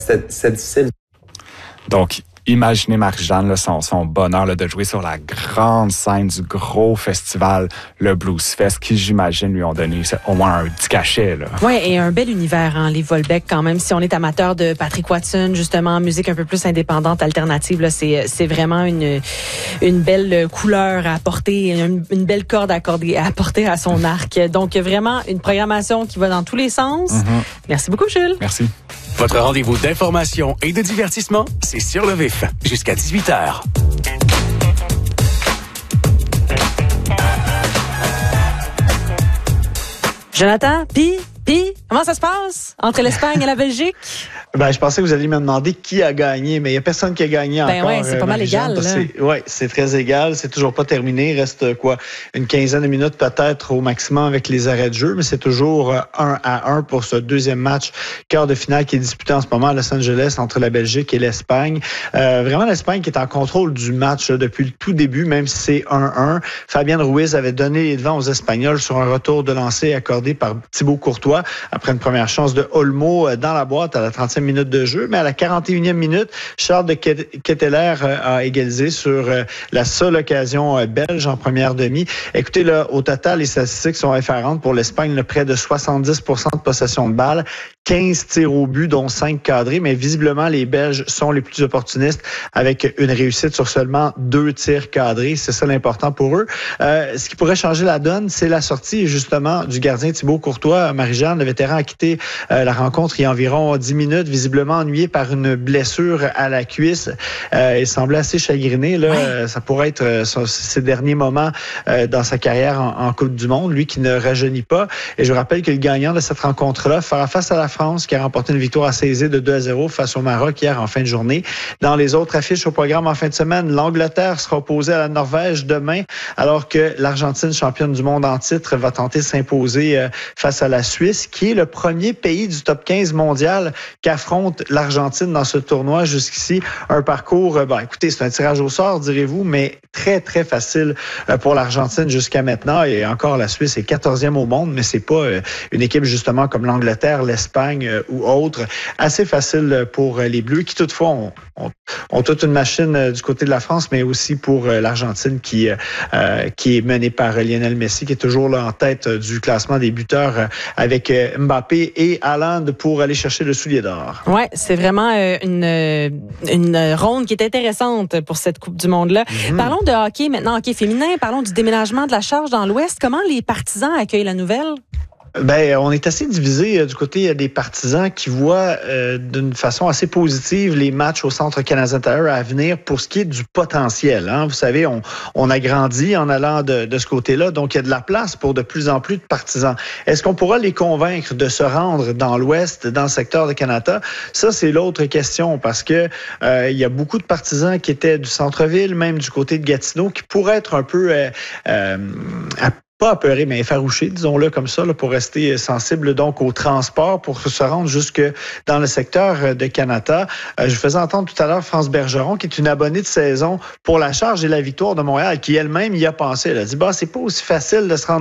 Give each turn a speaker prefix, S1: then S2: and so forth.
S1: C'est difficile.
S2: Donc, imaginez Marie-Jeanne, là, son bonheur là, de jouer sur la grande scène du gros festival, le Blues Fest, qui, j'imagine, lui ont donné au moins un petit cachet.
S3: Oui, et un bel univers, hein, les Volbeck, quand même. Si on est amateur de Patrick Watson, justement, musique un peu plus indépendante, alternative, là, c'est vraiment une belle couleur à apporter, une belle corde à apporter à son arc. Donc, vraiment, une programmation qui va dans tous les sens. Mm-hmm. Merci beaucoup, Jules.
S2: Merci.
S4: Votre rendez-vous d'information et de divertissement, c'est Sur le Vif, jusqu'à 18h.
S3: Jonathan, puis, comment ça se passe entre l'Espagne et la Belgique?
S5: Je pensais que vous alliez me demander qui a gagné, mais il n'y a personne qui a gagné encore.
S3: Oui, c'est pas mal égal.
S5: Oui, c'est très égal. C'est toujours pas terminé. Il reste une quinzaine de minutes peut-être au maximum avec les arrêts de jeu, mais c'est toujours 1-1 pour ce deuxième match quart de finale qui est disputé en ce moment à Los Angeles entre la Belgique et l'Espagne. Vraiment l'Espagne qui est en contrôle du match depuis le tout début, même si c'est 1-1. Fabián Ruiz avait donné les devants aux Espagnols sur un retour de lancer accordé par Thibaut Courtois après une première chance de Olmo dans la boîte à la 30e minute de jeu, mais à la 41e minute, Charles de Ketteler a égalisé sur la seule occasion belge en première demi. Écoutez, là, au total, les statistiques sont effarantes pour l'Espagne, près de 70% de possession de balle, 15 tirs au but, dont 5 cadrés, mais visiblement, les Belges sont les plus opportunistes avec une réussite sur seulement 2 tirs cadrés. C'est ça l'important pour eux. Ce qui pourrait changer la donne, c'est la sortie, justement, du gardien Thibaut Courtois. Marie-Jeanne, le vétéran, a quitté la rencontre il y a environ 10 minutes, visiblement ennuyé par une blessure à la cuisse. Il semblait assez chagriné. Là. Ouais. Ça pourrait être ses derniers moments dans sa carrière en Coupe du Monde, lui qui ne rajeunit pas. Et je vous rappelle que le gagnant de cette rencontre-là fera face à la France, qui a remporté une victoire assez aisée de 2-0 face au Maroc hier en fin de journée. Dans les autres affiches au programme en fin de semaine, l'Angleterre sera opposée à la Norvège demain, alors que l'Argentine, championne du monde en titre, va tenter de s'imposer face à la Suisse, qui est le premier pays du top 15 mondial qu'affronte l'Argentine dans ce tournoi jusqu'ici. Un parcours, écoutez, c'est un tirage au sort, direz-vous, mais très, très facile pour l'Argentine jusqu'à maintenant. Et encore, la Suisse est 14e au monde, mais c'est pas une équipe justement comme l'Angleterre, l'Espagne ou autre. Assez facile pour les Bleus, qui toutefois ont toute une machine du côté de la France, mais aussi pour l'Argentine qui est menée par Lionel Messi, qui est toujours là en tête du classement des buteurs avec Mbappé et Haaland pour aller chercher le soulier d'or.
S3: Ouais, c'est vraiment une ronde qui est intéressante pour cette Coupe du Monde-là. Mm-hmm. Parlons de hockey maintenant, hockey féminin. Parlons du déménagement de la charge dans l'Ouest. Comment les partisans accueillent la nouvelle?
S5: On est assez divisé du côté des partisans qui voient d'une façon assez positive les matchs au Centre Canadien Tire à venir pour ce qui est du potentiel. Hein. Vous savez, on a grandi en allant de ce côté-là, donc il y a de la place pour de plus en plus de partisans. Est-ce qu'on pourra les convaincre de se rendre dans l'Ouest, dans le secteur de Canada? Ça, c'est l'autre question, parce que il y a beaucoup de partisans qui étaient du centre-ville, même du côté de Gatineau, qui pourraient être un peu pas apeuré, mais effarouché, disons-le comme ça, pour rester sensible donc au transport, pour se rendre jusque dans le secteur de Canada. Je faisais entendre tout à l'heure France Bergeron, qui est une abonnée de saison pour la Charge et la Victoire de Montréal, qui elle-même y a pensé. Elle a dit, c'est pas aussi facile de se rendre